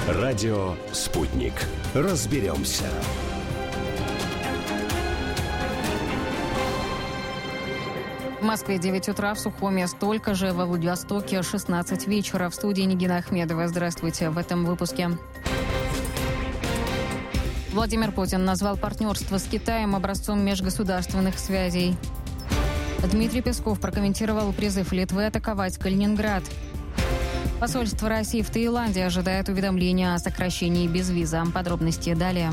Радио «Спутник». Разберемся. В Москве 9 утра, в Сухуме столько же, во Владивостоке 16 вечера. В студии Нигина Ахмедова. Здравствуйте в этом выпуске. Владимир Путин назвал партнерство с Китаем образцом межгосударственных связей. Дмитрий Песков прокомментировал призыв Литвы атаковать Калининград. Посольство России в Таиланде ожидает уведомления о сокращении безвиза. Подробности далее.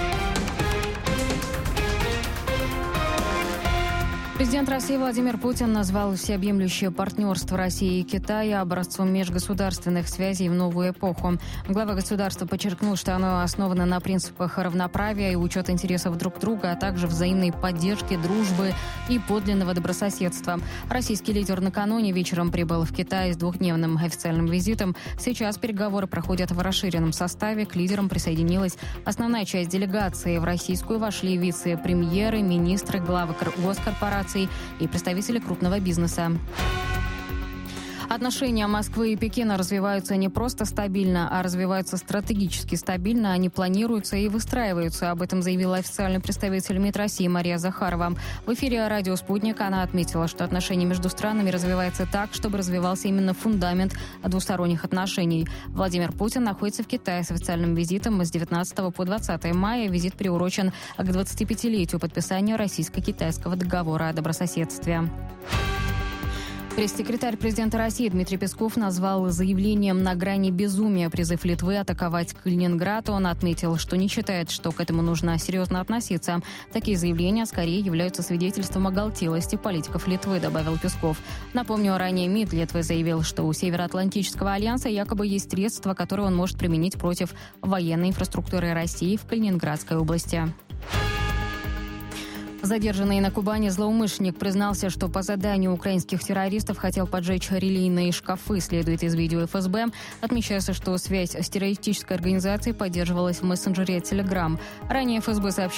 Президент России Владимир Путин назвал всеобъемлющее партнерство России и Китая образцом межгосударственных связей в новую эпоху. Глава государства подчеркнул, что оно основано на принципах равноправия и учета интересов друг друга, а также взаимной поддержки, дружбы и подлинного добрососедства. Российский лидер накануне вечером прибыл в Китай с двухдневным официальным визитом. Сейчас переговоры проходят в расширенном составе. К лидерам присоединилась основная часть делегации. В российскую вошли вице-премьеры, министры, главы госкорпораций и представители крупного бизнеса. Отношения Москвы и Пекина развиваются не просто стабильно, а развиваются стратегически стабильно. Они планируются и выстраиваются. Об этом заявила официальный представитель МИД России Мария Захарова. В эфире радио «Спутник» она отметила, что отношения между странами развиваются так, чтобы развивался именно фундамент двусторонних отношений. Владимир Путин находится в Китае с официальным визитом с 19 по 20 мая. Визит приурочен к 25-летию подписания российско-китайского договора о добрососедстве. Пресс-секретарь президента России Дмитрий Песков назвал заявлением на грани безумия призыв Литвы атаковать Калининград. Он отметил, что не считает, что к этому нужно серьезно относиться. Такие заявления скорее являются свидетельством оголтелости политиков Литвы, добавил Песков. Напомню, ранее МИД Литвы заявил, что у Североатлантического альянса якобы есть средства, которые он может применить против военной инфраструктуры России в Калининградской области. Задержанный на Кубани злоумышленник признался, что по заданию украинских террористов хотел поджечь релейные шкафы, следует из видео ФСБ. Отмечается, что связь с террористической организацией поддерживалась в мессенджере Telegram. Ранее ФСБ сообщил,